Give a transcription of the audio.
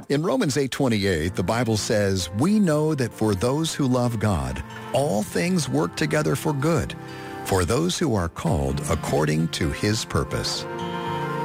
In Romans 8:28, the Bible says, "We know that for those who love God, all things work together for good, for those who are called according to his purpose."